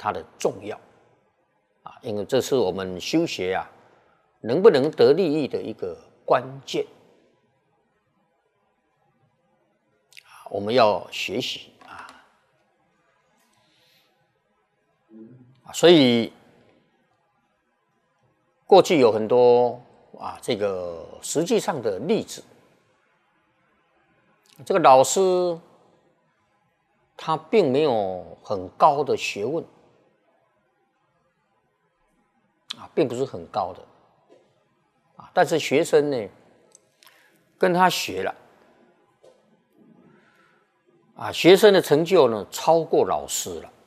它的重要因为这是我们修学能不能得利益的一个关键我们要学习所以过去有很多这个实际上的例子，这个老师他并没有很高的学问并不是很高的但是学生呢跟他学了学生的成就呢超过老师了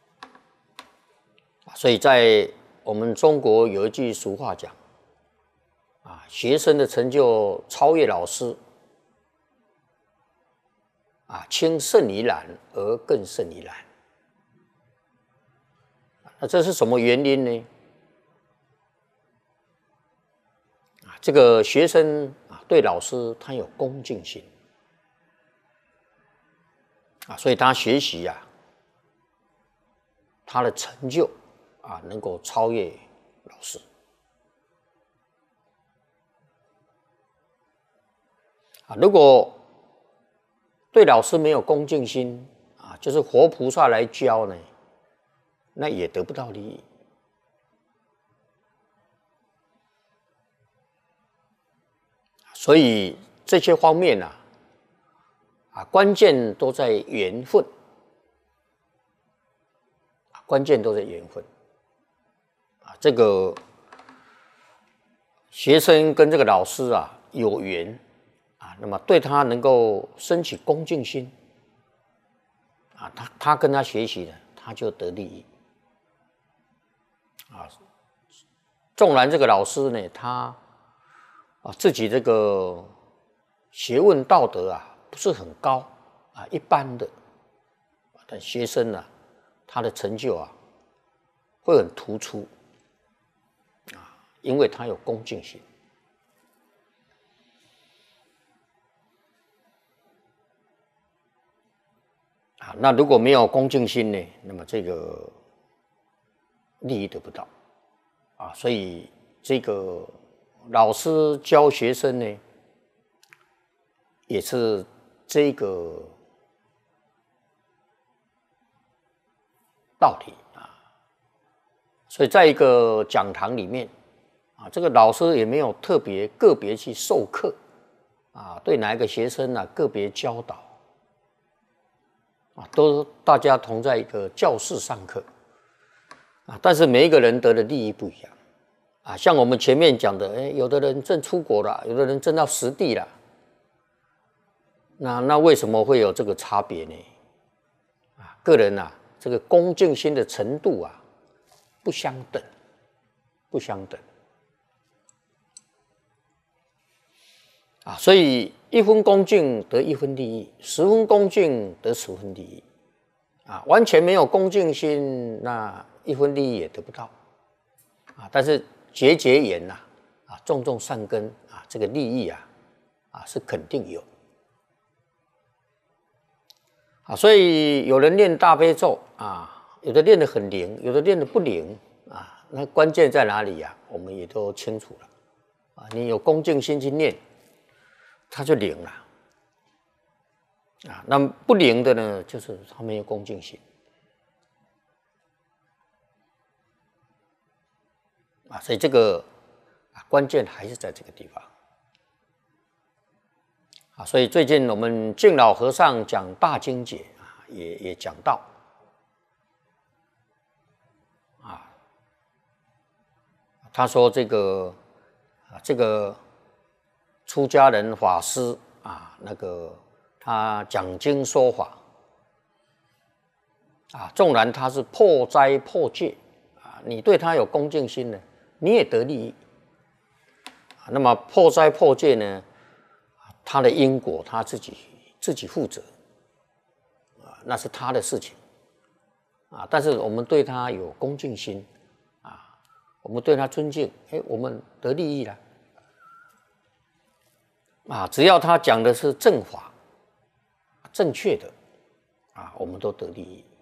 所以在我们中国有一句俗话讲学生的成就超越老师轻胜于蓝而更胜于蓝那这是什么原因呢这个学生对老师他有恭敬心所以他学习他的成就能够超越老师如果对老师没有恭敬心就是活菩萨来教呢，那也得不到利益所以这些方面关键都在缘分关键都在缘分这个学生跟这个老师有缘那么对他能够升起恭敬心他跟他学习了他就得利益纵然这个老师呢他自己这个学问道德不是很高一般的但学生他的成就会很突出因为他有恭敬心那如果没有恭敬心呢，那么这个利益得不到所以这个老师教学生呢也是这个道理所以在一个讲堂里面这个老师也没有特别个别去授课对哪一个学生个别教导都大家同在一个教室上课但是每一个人得的利益不一样像我们前面讲的有的人正出国了，有的人正到实地了那为什么会有这个差别呢个人这个恭敬心的程度不相等不相等所以一分恭敬得一分利益，10分恭敬得10分利益完全没有恭敬心，那1分利益也得不到但是结缘种种善根这个利益是肯定有所以有人念大悲咒有的念得很灵，有的念得不灵那关键在哪里我们也都清楚了你有恭敬心去念它就灵了那不灵的呢就是他没有恭敬心所以这个关键还是在这个地方所以最近我们净老和尚讲大经解也讲到他说这个出家人法师那个他讲经说法纵然他是破灾破戒你对他有恭敬心呢，你也得利益那么破灾破戒呢，他的因果他自己负责那是他的事情但是我们对他有恭敬心我们对他尊敬我们得利益了只要他讲的是正法正确的我们都得利益